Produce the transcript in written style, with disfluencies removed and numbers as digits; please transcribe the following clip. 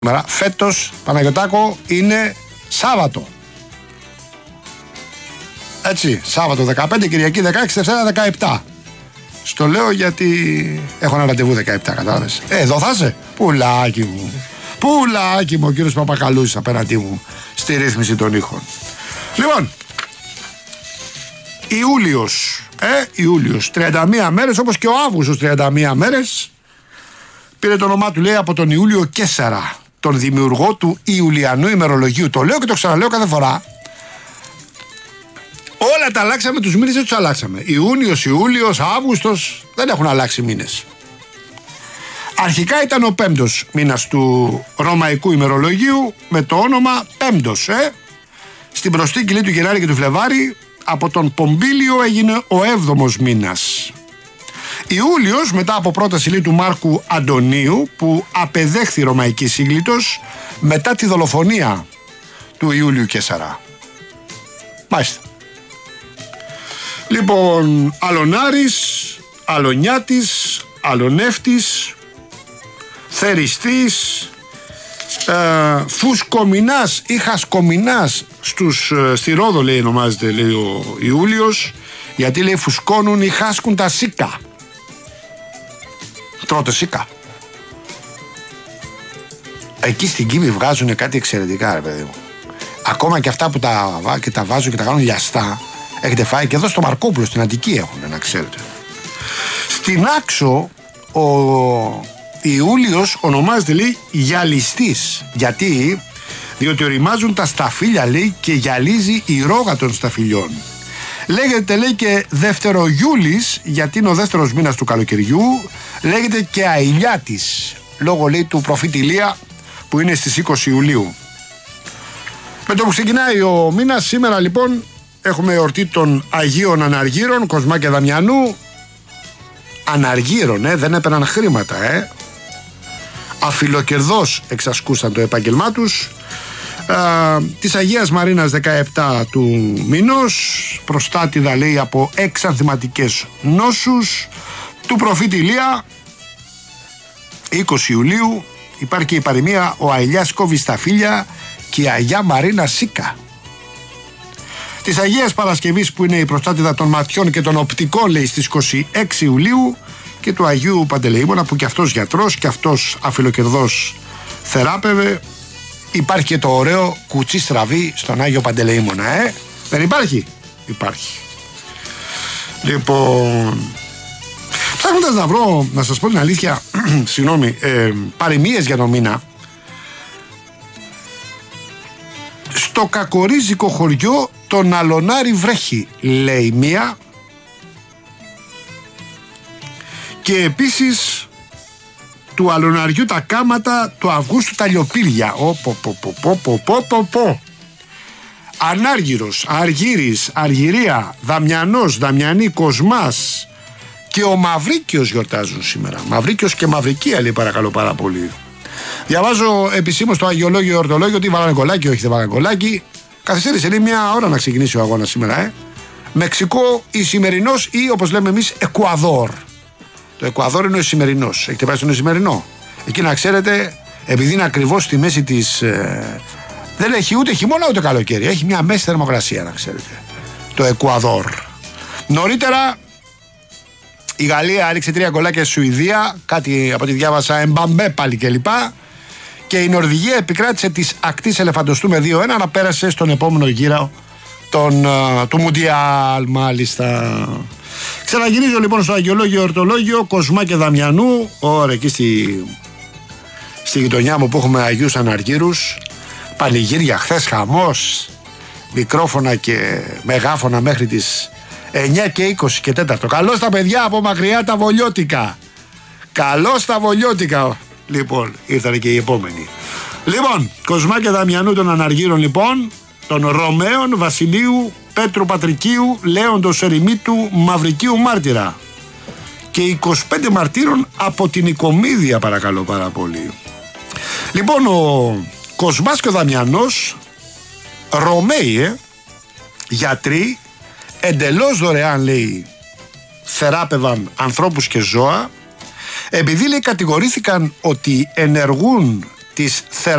Φέτος, Παναγιωτάκο, είναι Σάββατο. Έτσι, Σάββατο 15, Κυριακή 16, Δευτέρα 17. Στο λέω γιατί έχω ένα ραντεβού 17, κατάλαβες. Εδώ θα είσαι. Πουλάκι μου. Πουλάκι μου, ο κύριος Παπακαλούσης απέναντί μου στη ρύθμιση των ήχων. Λοιπόν, Ιούλιος, 31 μέρες, όπως και ο Αύγουστος 31 μέρες. Πήρε το όνομά του, λέει, από τον Ιούλιο Κέσσαρα, τον δημιουργό του Ιουλιανού ημερολογίου. Το λέω και το ξαναλέω κάθε φορά. Όλα τα αλλάξαμε, τους μήνες δεν τους αλλάξαμε. Ιούλιος, Αύγουστος, δεν έχουν αλλάξει μήνες. Αρχικά ήταν ο 5ος μήνας του ρωμαϊκού ημερολογίου με το όνομα Πέμπτος. Στην προστίκη, λέει, του Γενάρη και του Φλεβάρη, από τον Πομπίλιο έγινε ο 7ος μήνας. Ιούλιος, μετά από πρόταση, λέει, του Μάρκου Αντωνίου, που απεδέχθη ρωμαϊκή σύγκλιτος μετά τη δολοφονία του Ιούλιου Κέσσαρα. Μάλιστα. Λοιπόν, Αλωνάρης, Αλωνιάτης, Αλωνεύτης, Θεριστής, Φουσκομινάς ή Χασκομινάς στη Ρόδο, λέει, ονομάζεται, λέει, ο Ιούλιος, γιατί, λέει, φουσκώνουν ή χάσκουν τα σίκα. Τρώτε σίκα. Εκεί στην Κίμη βγάζουν κάτι εξαιρετικά, ρε παιδί μου. Ακόμα και αυτά που τα βάζουν και τα κάνουν λιαστά. Έχετε φάει και εδώ στο Μαρκόπουλο, στην Αττική έχουν, να ξέρετε. Στην Άξο, ο Ιούλιος ονομάζεται, λέει, γυαλιστής. Γιατί? Διότι οριμάζουν τα σταφύλια, λέει, και γυαλίζει η ρόγα των σταφυλιών. Λέγεται, λέει, και Δευτερογιούλης, γιατί είναι ο δεύτερος μήνας του καλοκαιριού. Λέγεται και Αηλιάτης, λόγω, λέει, του προφήτη Ηλία, που είναι στις 20 Ιουλίου. Με το που ξεκινάει ο μήνας, σήμερα λοιπόν έχουμε εορτή των Αγίων Αναργύρων, Κοσμά και Δαμιανού. Αναργύρων, δεν έπαιρναν χρήματα, Αφιλοκερδώς εξασκούσαν το επάγγελμά τους. Της Αγίας Μαρίνας 17 του μηνός, προστάτηδα, λέει, από εξανθηματικές νόσους. Του προφήτη Ηλία, 20 Ιουλίου, υπάρχει και η παροιμία «Ο Αηλιάς κόβει στα φύλλια και η Αγιά Μαρίνα σίκα». Της Αγίας Παρασκευής, που είναι η προστάτηδα των ματιών και των οπτικών, λέει, στις 26 Ιουλίου, και του Αγίου Παντελεήμωνα, που και αυτός γιατρός και αυτός αφιλοκερδός θεράπευε. Υπάρχει και το ωραίο κουτσί στραβή στον Άγιο Παντελεήμωνα, Δεν υπάρχει? Υπάρχει. Λοιπόν, ψάχνοντας να βρω, να σας πω την αλήθεια, συγγνώμη, παροιμίες για τον μήνα, στο κακορίζικο χωριό τον Αλωνάρι βρέχει, λέει μία, και επίσης του Αλωναριού τα κάματα, του Αυγούστου τα λιοπύρια. Ανάργυρος, Αργύρης, Αργυρία, Δαμιανός, Δαμιανή, Κοσμάς και ο Μαυρίκιος γιορτάζουν σήμερα. Μαυρίκιος και Μαυρικία, λέει, παρακαλώ πάρα πολύ. Διαβάζω επισήμως το Αγιολόγιο Ορτολόγιο ότι βάλανε κολλάκι, όχι δεν βάλανε κολλάκι. Καθυστέρησε, λέει, μια ώρα να ξεκινήσει ο αγώνας σήμερα, Μεξικό Ισημερινός ή, όπως λέμε εμείς, Εκουαδόρ. Το Εκουαδόρ είναι ο Ισημερινός. Έχετε πάει στον Ισημερινό? Εκεί, να ξέρετε, επειδή είναι ακριβώς στη μέση της. Δεν έχει ούτε χειμώνα ούτε καλοκαίρι. Έχει μια μέση θερμοκρασία, να ξέρετε. Το Εκουαδόρ. Νωρίτερα η Γαλλία έριξε 3 γκολάκια στη Σουηδία. Κάτι από ό,τι διάβασα, Εμπαμπέ πάλι κλπ. Και η Νορβηγία επικράτησε της ακτής ελεφαντοστού με 2-1, να πέρασε στον επόμενο γύρο του Μουντιάλ, μάλιστα. Ξαναγυρίζω λοιπόν στο Αγιολόγιο Ορτολόγιο, Κοσμά και Δαμιανού. Ωραία, εκεί στη γειτονιά μου που έχουμε Αγίους Αναργύρους. Πανηγύρια χθες, χαμός, μικρόφωνα και μεγάφωνα μέχρι τις 9 και 20 και 4. Καλώς τα παιδιά από μακριά τα Βολιώτικα. Καλώς τα Βολιώτικα. Λοιπόν, ήρθαν και οι επόμενοι. Λοιπόν, Κοσμά και Δαμιανού των Αναργύρων, λοιπόν, των Ρωμαίων, Βασιλείου, Πέτρου Πατρικίου, Λέοντος Ερημίτου, Μαυρικίου Μάρτυρα. Και 25 μαρτύρων από την Οικομίδια, παρακαλώ πάρα πολύ. Λοιπόν, ο Κοσμάς και ο Δαμιανός, Ρωμαίοι, γιατροί, εντελώς δωρεάν, λέει, θεράπευαν ανθρώπους και ζώα, επειδή, λέει, κατηγορήθηκαν ότι ενεργούν της